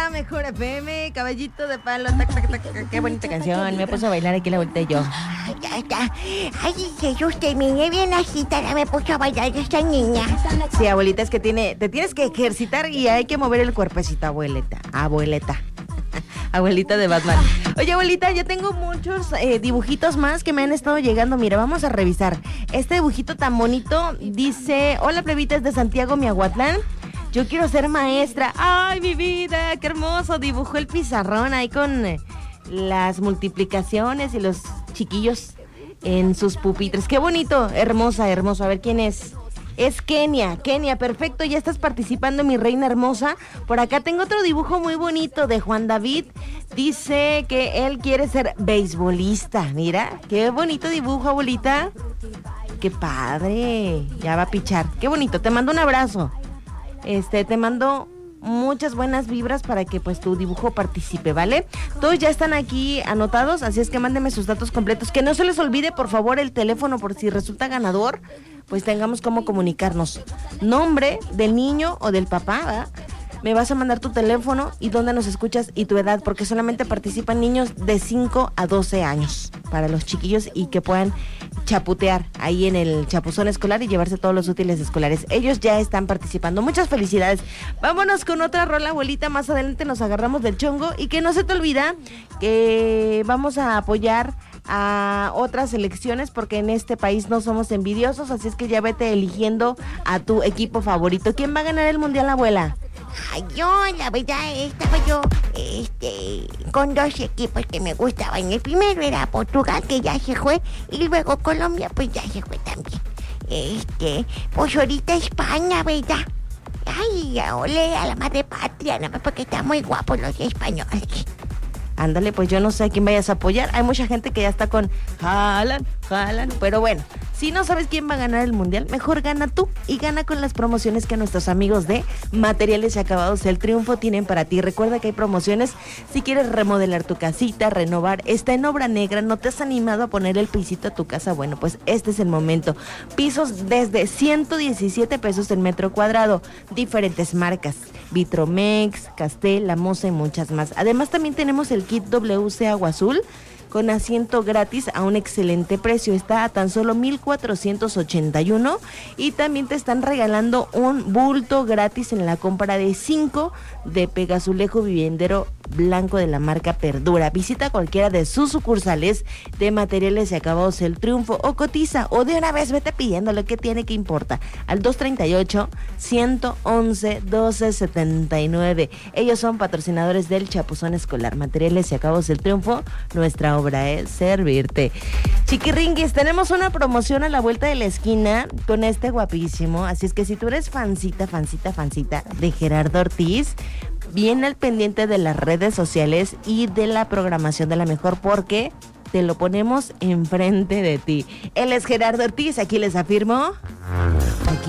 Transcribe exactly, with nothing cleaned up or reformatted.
la mejor F M, caballito de palo, tac, tac, tac, tac, qué bonita canción, me puso a bailar aquí la vuelta yo. Ay, ya está. Ay, Jesús, terminé bien agitada, me puso a bailar esta niña. Sí, abuelita, es que tiene, te tienes que ejercitar y hay que mover el cuerpecito, abuelita, abuelita. Abuelita de Batman. Oye, abuelita, yo tengo muchos eh, dibujitos más que me han estado llegando. Mira, vamos a revisar. Este dibujito tan bonito dice: hola, plebitas de Santiago, Miahuatlán. Yo quiero ser maestra. ¡Ay, mi vida! ¡Qué hermoso! Dibujó el pizarrón ahí con eh, las multiplicaciones y los chiquillos en sus pupitres. ¡Qué bonito! Hermosa, hermoso. A ver, ¿quién es? Es Kenia, Kenia, perfecto, ya estás participando, mi reina hermosa. Por acá tengo otro dibujo muy bonito de Juan David. Dice que él quiere ser beisbolista. Mira, qué bonito dibujo, abuelita. Qué padre, ya va a pichar. Qué bonito, te mando un abrazo. Este, te mando muchas buenas vibras para que pues tu dibujo participe, ¿vale? Todos ya están aquí anotados, así es que mándenme sus datos completos. Que no se les olvide, por favor, el teléfono por si resulta ganador, pues tengamos cómo comunicarnos. Nombre del niño o del papá, ¿verdad? Me vas a mandar tu teléfono y dónde nos escuchas y tu edad, porque solamente participan niños de cinco a doce años para los chiquillos y que puedan chaputear ahí en el chapuzón escolar y llevarse todos los útiles escolares. Ellos ya están participando. Muchas felicidades. Vámonos con otra rola, abuelita. Más adelante nos agarramos del chongo y que no se te olvida que vamos a apoyar a otras selecciones porque en este país no somos envidiosos, así es que ya vete eligiendo a tu equipo favorito. ¿Quién va a ganar el mundial, abuela? Ay, yo, la verdad, estaba yo este, con dos equipos que me gustaban. El primero era Portugal, que ya se fue, y luego Colombia, pues ya se fue también. Este, pues ahorita España, ¿verdad? Ay, ole a la madre patria, nada más porque están muy guapos los españoles. Ándale, pues yo no sé a quién vayas a apoyar. Hay mucha gente que ya está con Haaland, Haaland, pero bueno, si no sabes quién va a ganar el mundial, mejor gana tú y gana con las promociones que nuestros amigos de Materiales y Acabados El Triunfo tienen para ti. Recuerda que hay promociones si quieres remodelar tu casita, renovar, está en obra negra, no te has animado a poner el pisito a tu casa, bueno, pues este es el momento. Pisos desde ciento diecisiete pesos el metro cuadrado, diferentes marcas, Vitromex, Castel, La Moza y muchas más. Además también tenemos el kit W C Agua Azul con asiento gratis a un excelente precio, está a tan solo mil cuatrocientos ochenta y uno y también te están regalando un bulto gratis en la compra de cinco de Pegazulejo Viviendero Blanco de la marca Perdura. Visita cualquiera de sus sucursales de Materiales y Acabados El Triunfo o cotiza o de una vez vete pidiendo lo que tiene que importa al dos treinta y ocho, ciento once, doce setenta y nueve. Ellos son patrocinadores del Chapuzón Escolar. Materiales y Acabados El Triunfo, nuestra obra es servirte. Chiquiringuis, tenemos una promoción a la vuelta de la esquina con este guapísimo, así es que si tú eres fancita, fancita, fancita de Gerardo Ortiz, bien al pendiente de las redes sociales y de la programación de la mejor, porque te lo ponemos enfrente de ti. Él es Gerardo Ortiz, aquí les afirmo. Aquí